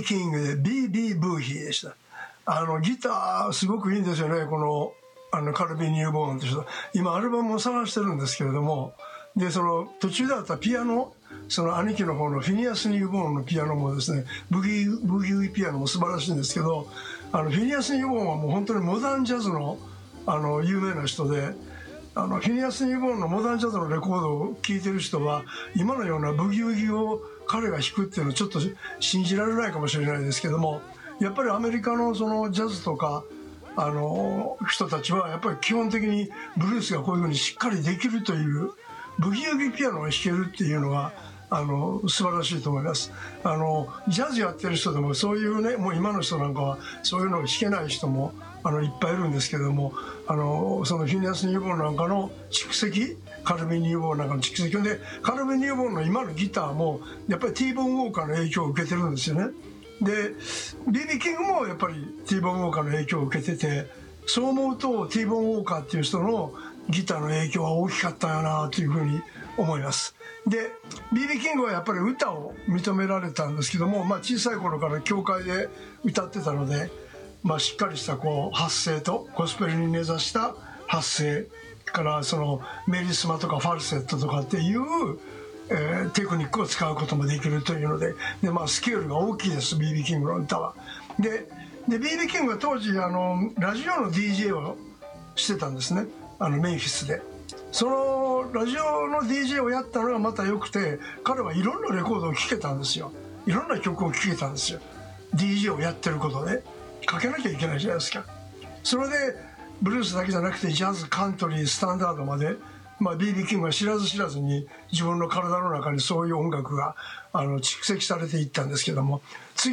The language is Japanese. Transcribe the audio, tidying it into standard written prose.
キングで BB ブーヒーでした。ギターすごくいいんですよね、このカルビー・ニューボーンという人。今アルバムを探してるんですけれども、でその途中であったピアノ、その兄貴の方のフィニアス・ニューボーンのピアノもですね、ブギウイピアノも素晴らしいんですけど、フィニアス・ニューボーンはもう本当にモダンジャズの有名な人で、フィニアス・ニューボーンのモダンジャズのレコードを聴いてる人は今のようなブギウギを彼が弾くっていうのはちょっと信じられないかもしれないですけども、やっぱりアメリカのそのジャズとか人たちはやっぱり基本的にブルースがこういうふうにしっかりできるという、ブギウギピアノが弾けるっていうのが素晴らしいと思います。ジャズやってる人でもそういうね、もう今の人なんかはそういうのを弾けない人もいっぱいいるんですけれども、そのフィニアス・ニューボーンなんかの蓄積、カルビン・ニューボーンなんかの蓄積で、カルビン・ニューボーンの今のギターもやっぱりティーボーン・ウォーカーの影響を受けてるんですよね。で BB キングもやっぱりティーボーン・ウォーカーの影響を受けてて、そう思うとティーボーン・ウォーカーっていう人のギターの影響は大きかったよなというふうに思います。で BB キングはやっぱり歌を認められたんですけども、小さい頃から教会で歌ってたので、しっかりした発声とゴスペルに根ざした発声からそのメリスマとかファルセットとかっていう、テクニックを使うこともできるというので、スケールが大きいです、 BB キングの歌は。で BB キングは当時ラジオの DJ をしてたんですね、メンフィスで。そのラジオの DJ をやったのがまた良くて、彼はいろんなレコードを聴けたんですよ。いろんな曲を聴けたんですよ、 DJ をやってることで。かけなきゃいけないじゃないですか。それでブルースだけじゃなくてジャズ、カントリー、スタンダードまで、BB キングは知らず知らずに自分の体の中にそういう音楽が蓄積されていったんですけども、